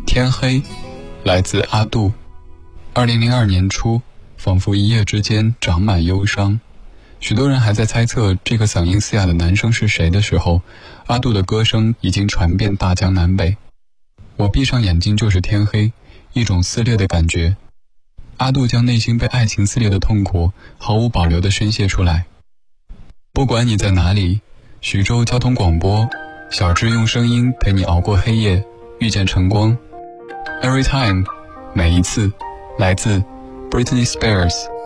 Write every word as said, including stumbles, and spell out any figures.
天黑，来自阿杜。二零零二年初，仿佛一夜之间长满忧伤。许多人还在猜测这个嗓音嘶哑的男生是谁的时候，阿杜的歌声已经传遍大江南北。我闭上眼睛就是天黑，一种撕裂的感觉。阿杜将内心被爱情撕裂的痛苦毫无保留地宣泄出来。不管你在哪里，徐州交通广播，小智用声音陪你熬过黑夜，遇见晨光。 Every time， 每一次，来自 Britney Spears。